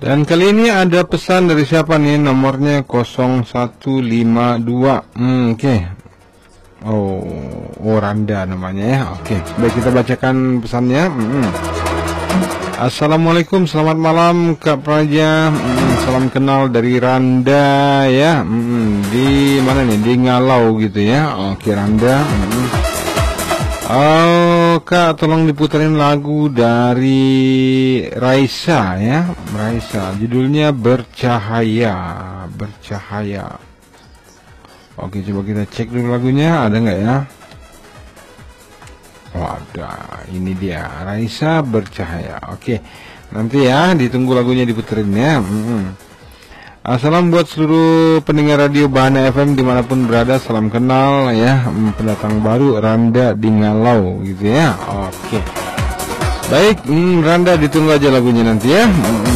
Dan kali ini ada pesan dari siapa nih? Nomornya 0152. Oke. Oh, Randa namanya ya. Oke, baik, kita bacakan pesannya. Assalamualaikum, selamat malam Kak Praja. Salam kenal dari Randa ya. Di mana nih? Di Ngalau gitu ya. Oke, Randa. Oh, Kak, tolong diputerin lagu dari Raisa ya. Raisa, judulnya Bercahaya. Bercahaya. Oke, coba kita cek dulu lagunya, ada nggak ya? Oh, ada. Ini dia, Raisa Bercahaya. Oke, nanti ya ditunggu lagunya diputerin ya. Salam buat seluruh pendengar radio Bahana FM dimanapun berada. Salam kenal ya, pendatang baru Randa di Ngalau gitu ya. Oke, baik, Randa ditunggu aja lagunya nanti ya.